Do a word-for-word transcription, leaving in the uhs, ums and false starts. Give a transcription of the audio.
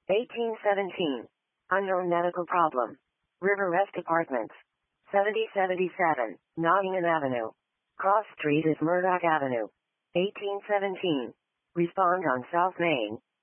eighteen seventeen. Unknown medical problem. River Rest Apartments. seventy seventy-seven, Nottingham Avenue. Cross Street is Murdoch Avenue. eighteen seventeen. Respond on South Main.